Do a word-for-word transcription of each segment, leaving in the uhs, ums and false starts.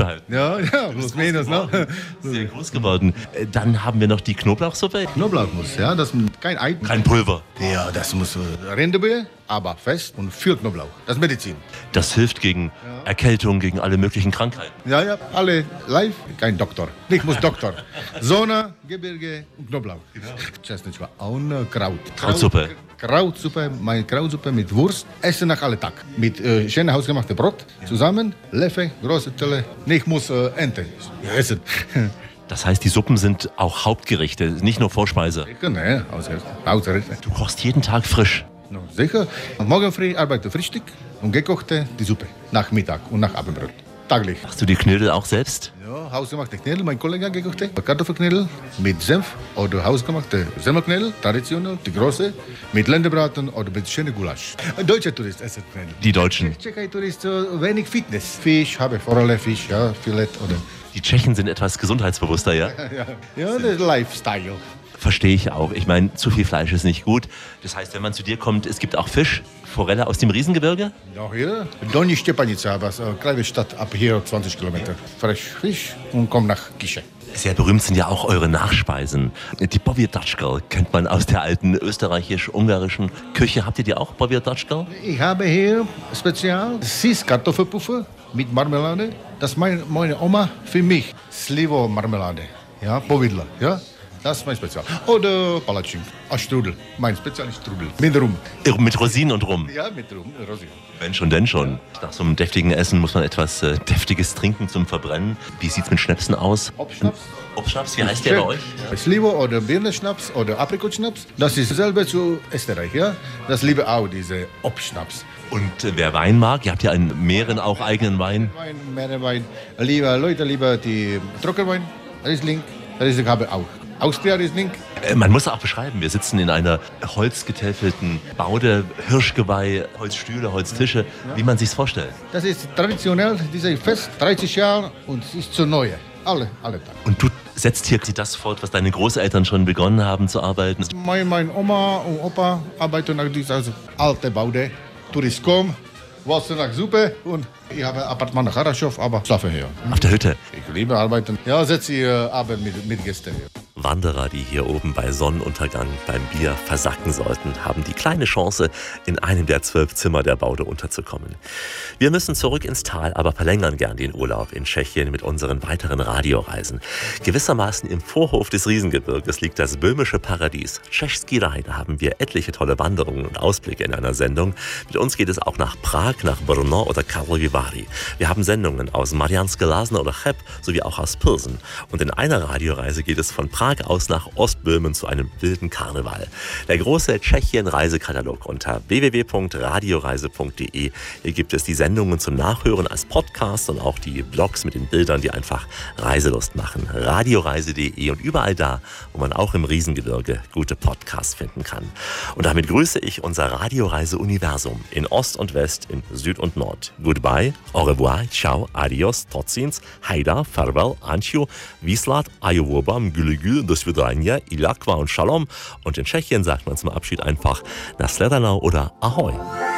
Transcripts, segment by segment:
gehalten. Ja, ja, plus minus, ne? Sehr groß geworden. Äh, Dann haben wir noch die Knoblauchsuppe. Knoblauchmus, ja, das ist kein Ei. Kein Pulver. Ja, das muss äh, Rinderbrühe, aber fest und viel Knoblauch. Das ist Medizin. Das hilft gegen Erkältung, gegen alle möglichen Krankheiten. Ja, ja, alle live, kein Doktor. Ich muss Doktor. Sonne, Gebirge und Knoblauch. Chestnut war auch eine Kraut. Krautsuppe. Krautsuppe, meine Krautsuppe mit Wurst, essen nach alle Tag. Mit äh, schönem hausgemachtem Brot zusammen, Löffel, große Teller. Ich muss äh, Ente essen. Das heißt, die Suppen sind auch Hauptgerichte, nicht nur Vorspeise. Ne, ausgerichtet. Du kochst jeden Tag frisch. No, sicher. Morgen früh arbeite Frühstück und gekochte die Suppe. Nach Mittag und nach Abendbrot. Taglich. Machst du die Knödel auch selbst? Ja, hausgemachte Knödel, mein Kollege gekochte. Kartoffelknödel mit Senf oder hausgemachte Semmelknödel, traditionell, die große, mit Länderbraten oder mit schönem Gulasch. Ein deutscher Tourist essen Knödel. Die Deutschen. Tschecher Tourist, so wenig Fitness. Fisch, habe Forelle, Fisch, ja, Filet oder... Die Tschechen sind etwas gesundheitsbewusster, ja? Ja, ja, das ist Lifestyle. Verstehe ich auch. Ich meine, zu viel Fleisch ist nicht gut. Das heißt, wenn man zu dir kommt, es gibt auch Fisch, Forelle aus dem Riesengebirge? Ja, hier. Donji Stepanica, was eine kleine Stadt ab hier zwanzig Kilometer. Frisch Fisch und komm nach Gische. Sehr berühmt sind ja auch eure Nachspeisen. Die Bovierdatschkel kennt man aus der alten österreichisch-ungarischen Küche. Habt ihr die auch, Bovierdatschkel? Ich habe hier speziell Süß-Kartoffelpuffer mit Marmelade. Das ist meine, meine Oma für mich. Slivo-Marmelade. Ja, Povidla. Ja, das ist mein Spezial. Oder Palatschink. Ah, Strudel. Mein Spezial ist Strudel. Mit Rum. Mit Rosinen und Rum? Ja, mit Rum. Rosinen. Wenn schon, denn schon. Nach so einem deftigen Essen muss man etwas äh, Deftiges trinken zum Verbrennen. Wie sieht's mit Schnäpsen aus? Obstschnaps. Obstschnaps, wie heißt der bei euch? Slivo oder Birnenschnaps oder Aprikotschnaps. Das ist dasselbe zu Österreich, ja. Das liebe auch, diese Obstschnaps. Und äh, wer Wein mag, ihr habt ja in Mähren auch eigenen Wein. Wein, Meerwein. Liebe Leute, lieber die Trockenwein, Riesling. Riesling habe ich auch. Austria Riesling. Äh, man muss auch beschreiben, wir sitzen in einer holzgetäfelten Baude, Hirschgeweih, Holzstühle, Holztische, wie man sich's vorstellt. Das ist traditionell, dieses Fest, dreißig Jahre und es ist zu neu. Alle, alle Tage. Und du setzt hier das fort, was deine Großeltern schon begonnen haben zu arbeiten? Meine, meine Oma und Opa arbeiten nach dieser also alte Baude. Tourist kommen, Wasser nach Suppe und ich habe ein Appartement nach Haraschow, aber schlafe hier. Auf der Hütte? Ich liebe arbeiten. Ja, setze ich äh, Abend mit, mit Gästen hier. Wanderer, die hier oben bei Sonnenuntergang beim Bier versacken sollten, haben die kleine Chance, in einem der zwölf Zimmer der Baude unterzukommen. Wir müssen zurück ins Tal, aber verlängern gern den Urlaub in Tschechien mit unseren weiteren Radioreisen. Gewissermaßen im Vorhof des Riesengebirges liegt das böhmische Paradies. Tschechský Raj, da haben wir etliche tolle Wanderungen und Ausblicke in einer Sendung. Mit uns geht es auch nach Prag, nach Brno oder Karlovy Vary. Wir haben Sendungen aus Mariánské Lázně oder Cheb sowie auch aus Pilsen. Und in einer Radioreise geht es von Prag aus nach Ostböhmen zu einem wilden Karneval. Der große Tschechien-Reisekatalog unter w w w punkt radioreise punkt d e. Hier gibt es die Sendungen zum Nachhören als Podcast und auch die Blogs mit den Bildern, die einfach Reiselust machen. radioreise punkt d e und überall da, wo man auch im Riesengebirge gute Podcasts finden kann. Und damit grüße ich unser Radioreise-Universum in Ost und West, in Süd und Nord. Goodbye, au revoir, ciao, adios, totsins, heida, farewell, ancio, vislat, ajovobam, gülügül, do svidania, ilakwa und shalom. Und in Tschechien sagt man zum Abschied einfach nasledanou oder ahoj.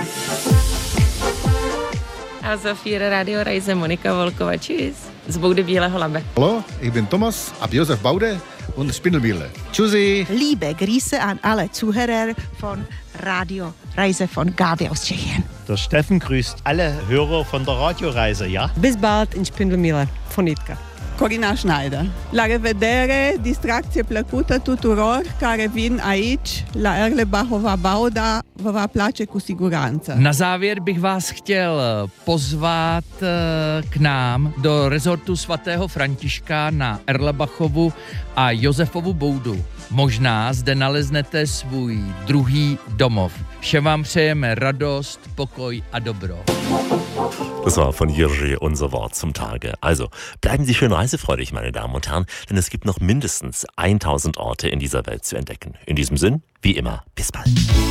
A za vier Radioreise Monika Volkova. Tschüss. Z Boudy Bílého Labe. Hallo, ich bin Thomas, ab Josef Baude und Spindelbiele. Tschüssi. Liebe Grüße an alle Zuhörer von Radioreise von Gabi aus Tschechien. Der Steffen grüßt alle Hörer von der Radioreise, ja? Bis bald in Spindelmila, von Itka. Corina Schneider. La revedere, distracție plăcută tuturor care vin aici, la Erlebachova Bauda, vă va place cu siguranță. Na závěr bych vás chtěl pozvat k nám do rezortu svatého Františka na Erlebachovu a Josefovu Boudu. Možná zde naleznete svůj druhý domov. Všem vám přejeme radost, pokoj a dobro. Das war von Jiří unser Wort zum Tage. Also, bleiben Sie schön reisefreudig, meine Damen und Herren, denn es gibt noch mindestens tausend Orte in dieser Welt zu entdecken. In diesem Sinn, wie immer, bis bald.